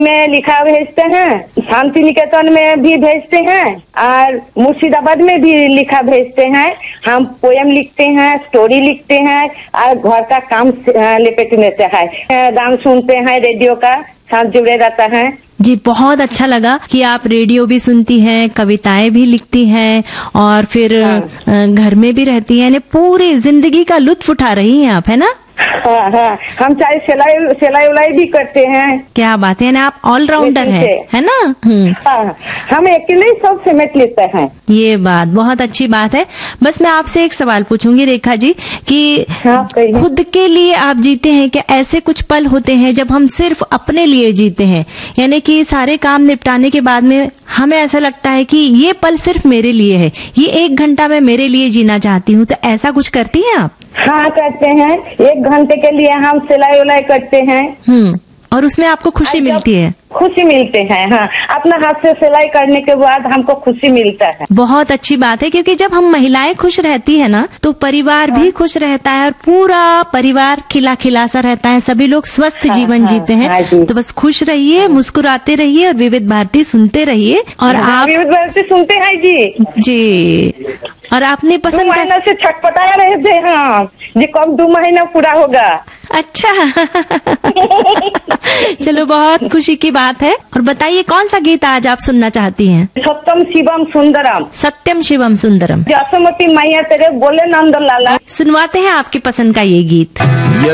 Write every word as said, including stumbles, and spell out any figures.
में लिखा भेजते हैं, शांति निकेतन में भी भेजते हैं और मुर्शिदाबाद में भी लिखा भेजते हैं। हम पोयम लिखते हैं, स्टोरी लिखते हैं और घर का काम लपेट लेते हैं, गान सुनते हैं, रेडियो का साथ जुड़े रहता है। जी, बहुत अच्छा लगा कि आप रेडियो भी सुनती हैं, कविताएं भी लिखती हैं और फिर हाँ। घर में भी रहती हैं, यानी पूरी जिंदगी का लुत्फ उठा रही हैं आप, है ना? हाँ हाँ, हम चाहे सिलाई सिलाई उलाई भी करते हैं। क्या बात है ना, आप ऑलराउंडर हैं, है ना? हाँ, हम अकेले सब समेट लेते हैं। ये बात बहुत अच्छी बात है। बस मैं आपसे एक सवाल पूछूंगी रेखा जी कि हाँ, खुद के लिए आप जीते हैं क्या? ऐसे कुछ पल होते हैं जब हम सिर्फ अपने लिए जीते हैं, यानी कि सारे काम निपटाने के बाद में हमें ऐसा लगता है कि ये पल सिर्फ मेरे लिए है, ये एक घंटा मैं मेरे लिए जीना चाहती हूँ, तो ऐसा कुछ करती हैं आप? हाँ, करते हैं। एक घंटे के लिए हम सिलाई उलाई करते हैं। हम्म और उसमें आपको खुशी मिलती है? खुशी मिलते हैं, हाँ। अपना हाथ से सिलाई करने के बाद हमको खुशी मिलता है। बहुत अच्छी बात है, क्योंकि जब हम महिलाएं खुश रहती है ना, तो परिवार हाँ। भी खुश रहता है और पूरा परिवार खिला खिला सा रहता है, सभी लोग स्वस्थ हाँ, जीवन हाँ, जीते हैं। हाँ, तो बस खुश रहिए, हाँ। मुस्कुराते रहिए और विविध भारती सुनते रहिए। और हाँ, आप विविध भारती सुनते हैं जी जी। और आपने पसंद महीना से छटपटा रहे थे, हाँ जी, कब दो महीना पूरा होगा। अच्छा चलो, बहुत खुशी की बात है। और बताइए कौन सा गीत आज आप सुनना चाहती हैं? सत्यम शिवम सुंदरम। सत्यम शिवम सुंदरम। जसमती मैया तेरे बोले नंद लाला। सुनवाते हैं आपकी पसंद का ये गीत।